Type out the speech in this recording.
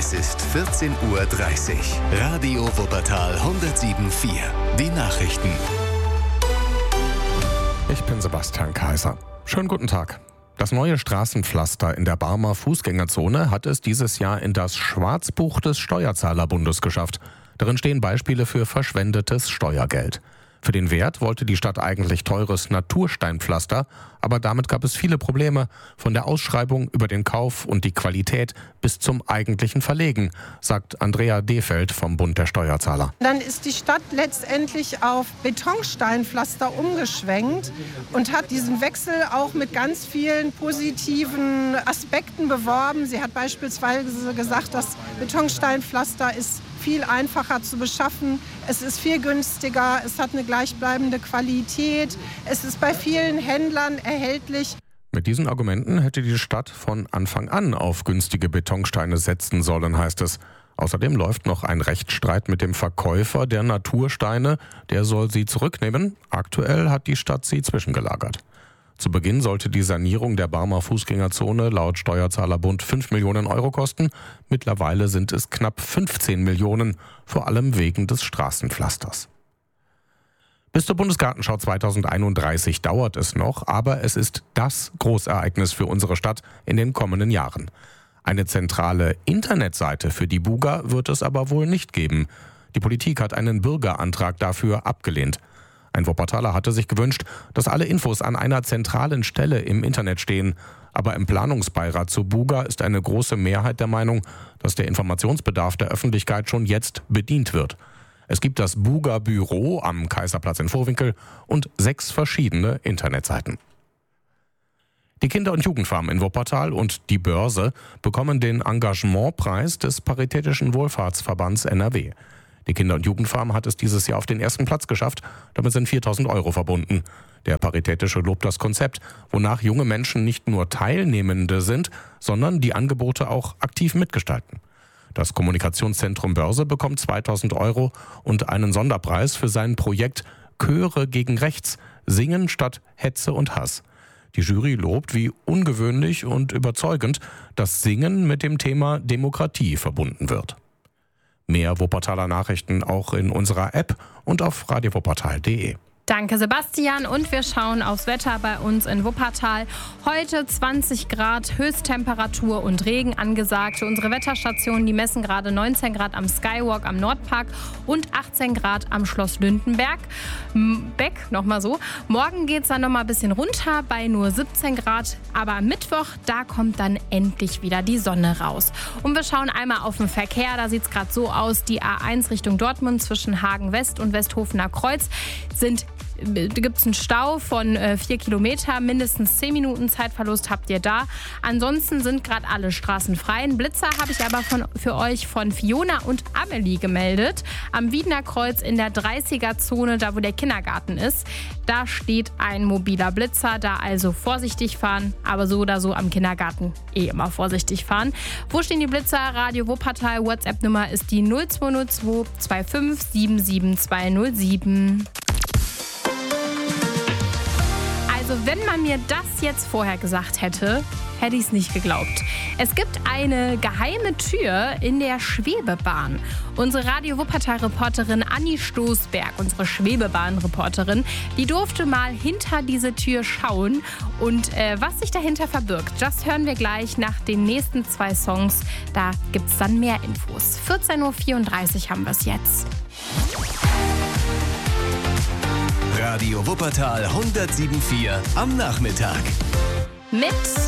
Es ist 14:30 Uhr. Radio Wuppertal 107.4. Die Nachrichten. Ich bin Sebastian Kaiser. Schönen guten Tag. Das neue Straßenpflaster in der Barmer Fußgängerzone hat es dieses Jahr in das Schwarzbuch des Steuerzahlerbundes geschafft. Darin stehen Beispiele für verschwendetes Steuergeld. Für den Wert wollte die Stadt eigentlich teures Natursteinpflaster, aber damit gab es viele Probleme, von der Ausschreibung über den Kauf und die Qualität bis zum eigentlichen Verlegen, sagt Andrea Dehfeld vom Bund der Steuerzahler. Dann ist die Stadt letztendlich auf Betonsteinpflaster umgeschwenkt und hat diesen Wechsel auch mit ganz vielen positiven Aspekten beworben. Sie hat beispielsweise gesagt, das Betonsteinpflaster ist viel einfacher zu beschaffen, es ist viel günstiger, es hat eine gleichbleibende Qualität, es ist bei vielen Händlern erhältlich. Mit diesen Argumenten hätte die Stadt von Anfang an auf günstige Betonsteine setzen sollen, heißt es. Außerdem läuft noch ein Rechtsstreit mit dem Verkäufer der Natursteine, der soll sie zurücknehmen. Aktuell hat die Stadt sie zwischengelagert. Zu Beginn sollte die Sanierung der Barmer Fußgängerzone laut Steuerzahlerbund 5 Millionen Euro kosten. Mittlerweile sind es knapp 15 Millionen, vor allem wegen des Straßenpflasters. Bis zur Bundesgartenschau 2031 dauert es noch, aber es ist das Großereignis für unsere Stadt in den kommenden Jahren. Eine zentrale Internetseite für die Buga wird es aber wohl nicht geben. Die Politik hat einen Bürgerantrag dafür abgelehnt. Ein Wuppertaler hatte sich gewünscht, dass alle Infos an einer zentralen Stelle im Internet stehen. Aber im Planungsbeirat zur Buga ist eine große Mehrheit der Meinung, dass der Informationsbedarf der Öffentlichkeit schon jetzt bedient wird. Es gibt das Buga-Büro am Kaiserplatz in Vohwinkel und 6 verschiedene Internetseiten. Die Kinder- und Jugendfarm in Wuppertal und die Börse bekommen den Engagementpreis des Paritätischen Wohlfahrtsverbands NRW. Die Kinder- und Jugendfarm hat es dieses Jahr auf den ersten Platz geschafft. Damit sind 4.000 Euro verbunden. Der Paritätische lobt das Konzept, wonach junge Menschen nicht nur Teilnehmende sind, sondern die Angebote auch aktiv mitgestalten. Das Kommunikationszentrum Börse bekommt 2.000 Euro und einen Sonderpreis für sein Projekt Chöre gegen Rechts, Singen statt Hetze und Hass. Die Jury lobt, wie ungewöhnlich und überzeugend das Singen mit dem Thema Demokratie verbunden wird. Mehr Wuppertaler Nachrichten auch in unserer App und auf radiowuppertal.de. Danke, Sebastian. Und wir schauen aufs Wetter bei uns in Wuppertal. Heute 20 Grad Höchsttemperatur und Regen angesagt. Für unsere Wetterstationen, die messen gerade 19 Grad am Skywalk am Nordpark und 18 Grad am Schloss Lündenberg. Nochmal so. Morgen geht es dann nochmal ein bisschen runter bei nur 17 Grad. Aber am Mittwoch, da kommt dann endlich wieder die Sonne raus. Und wir schauen einmal auf den Verkehr. Da sieht es gerade so aus. Die A1 Richtung Dortmund zwischen Hagen West und Westhofener Kreuz gibt es einen Stau von 4 Kilometer, mindestens 10 Minuten Zeitverlust habt ihr da. Ansonsten sind gerade alle Straßen frei. Einen Blitzer habe ich aber für euch von Fiona und Amelie gemeldet. Am Wiedner Kreuz in der 30er-Zone, da wo der Kindergarten ist, da steht ein mobiler Blitzer. Da also vorsichtig fahren, aber so oder so am Kindergarten immer vorsichtig fahren. Wo stehen die Blitzer? Radio Wuppertal, WhatsApp-Nummer ist die 0202 25 77207. Also wenn man mir das jetzt vorher gesagt hätte, hätte ich es nicht geglaubt. Es gibt eine geheime Tür in der Schwebebahn. Unsere Radio Wuppertal-Reporterin Anni Stoßberg, unsere Schwebebahn-Reporterin, die durfte mal hinter diese Tür schauen. Und was sich dahinter verbirgt, das hören wir gleich nach den nächsten 2 Songs. Da gibt es dann mehr Infos. 14:34 Uhr haben wir es jetzt. Radio Wuppertal 107.4 am Nachmittag. Mit